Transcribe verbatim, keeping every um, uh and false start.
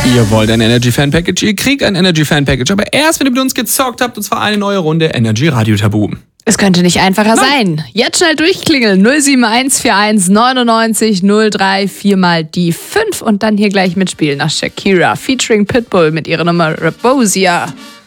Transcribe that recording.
Ihr wollt ein Energy Fan Package, ihr kriegt ein Energy Fan Package, aber erst, wenn ihr mit uns gezockt habt, und zwar eine neue Runde Energy Radio Tabu. Es könnte nicht einfacher Nein. sein. Jetzt schnell durchklingeln. null sieben eins vier eins neunundneunzig null drei vier mal die fünf und dann hier gleich mitspielen nach Shakira featuring Pitbull mit ihrer Nummer Rabosia.